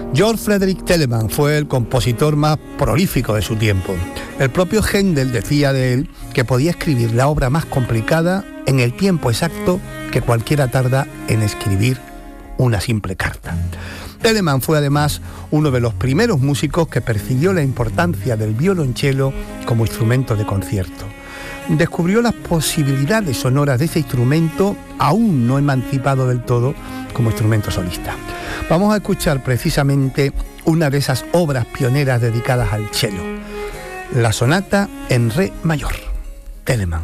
Georg Friedrich Telemann fue el compositor más prolífico de su tiempo. El propio Händel decía de él que podía escribir la obra más complicada en el tiempo exacto que cualquiera tarda en escribir una simple carta. Telemann fue además uno de los primeros músicos que percibió la importancia del violonchelo como instrumento de concierto. Descubrió las posibilidades sonoras de ese instrumento, aún no emancipado del todo, como instrumento solista. Vamos a escuchar precisamente una de esas obras pioneras dedicadas al cello, la sonata en re mayor, Telemann.